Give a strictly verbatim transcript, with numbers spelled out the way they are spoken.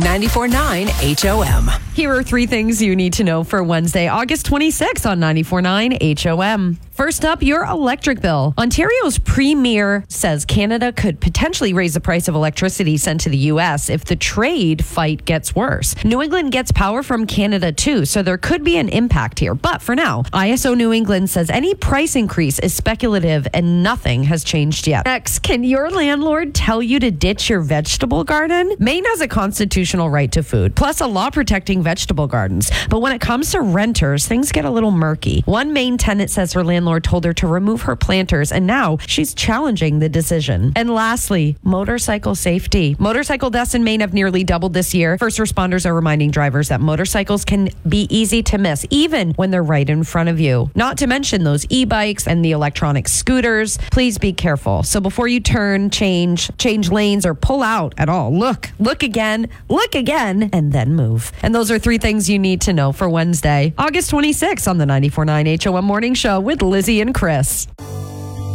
ninety-four point nine H O M. Here are three things you need to know for Wednesday, August twenty-sixth on ninety-four point nine H O M. First up, your electric bill. Ontario's premier says Canada could potentially raise the price of electricity sent to the U S if the trade fight gets worse. New England gets power from Canada too, so there could be an impact here. But for now, I S O New England says any price increase is speculative and nothing has changed yet. Next, can your landlord tell you to ditch your vegetable garden? Maine has a constitutional right to food, plus a law protecting vegetable gardens. But when it comes to renters, things get a little murky. One Maine tenant says her landlord told her to remove her planters, and now she's challenging the decision. And lastly, motorcycle safety. Motorcycle deaths in Maine have nearly doubled this year. First responders are reminding drivers that motorcycles can be easy to miss, even when they're right in front of you. Not to mention those e-bikes and the electronic scooters. Please be careful. So before you turn, change, change lanes, or pull out at all, look, look again, look again, and then move. And those are three things you need to know for Wednesday, August twenty-sixth on the ninety-four point nine H O M Morning Show with Lizzie and Chris.